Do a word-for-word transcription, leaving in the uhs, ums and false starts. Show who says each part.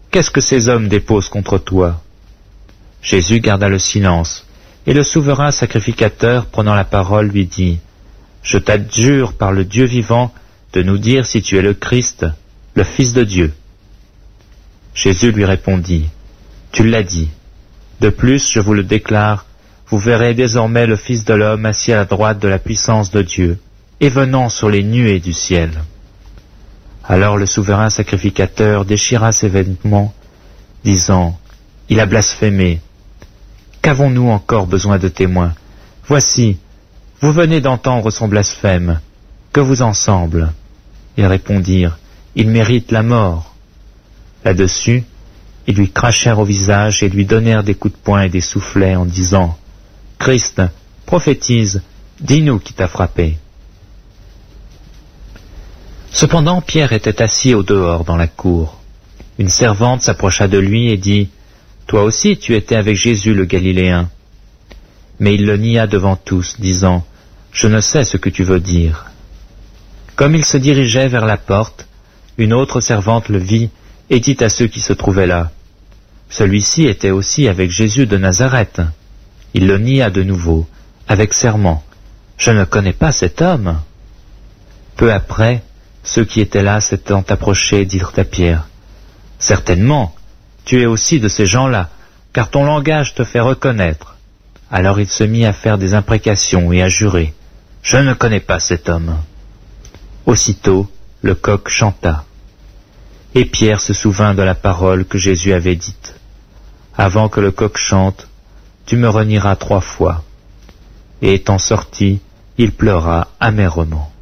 Speaker 1: qu'est-ce que ces hommes déposent contre toi ?» Jésus garda le silence, et le souverain sacrificateur, prenant la parole, lui dit, « Je t'adjure par le Dieu vivant de nous dire si tu es le Christ, le Fils de Dieu. » Jésus lui répondit, « Tu l'as dit. De plus, je vous le déclare, vous verrez désormais le Fils de l'homme assis à la droite de la puissance de Dieu, et venant sur les nuées du ciel. » Alors le souverain sacrificateur déchira ses vêtements, disant, « Il a blasphémé. Qu'avons-nous encore besoin de témoins? Voici, vous venez d'entendre son blasphème. Que vous en semble ?» Ils répondirent, « Il mérite la mort. » Là-dessus, ils lui crachèrent au visage et lui donnèrent des coups de poing et des soufflets en disant, « Christ, prophétise, dis-nous qui t'a frappé. » Cependant, Pierre était assis au dehors dans la cour. Une servante s'approcha de lui et dit, « Toi aussi tu étais avec Jésus le Galiléen. » Mais il le nia devant tous, disant, « Je ne sais ce que tu veux dire. » Comme il se dirigeait vers la porte, une autre servante le vit et dit à ceux qui se trouvaient là, « Celui-ci était aussi avec Jésus de Nazareth. » Il le nia de nouveau, avec serment, « Je ne connais pas cet homme. » Peu après, ceux qui étaient là s'étant approchés dirent à Pierre, « Certainement, tu es aussi de ces gens-là, car ton langage te fait reconnaître. » Alors il se mit à faire des imprécations et à jurer, « Je ne connais pas cet homme. » Aussitôt, le coq chanta. Et Pierre se souvint de la parole que Jésus avait dite, « Avant que le coq chante, tu me renieras trois fois. » Et étant sorti, il pleura amèrement.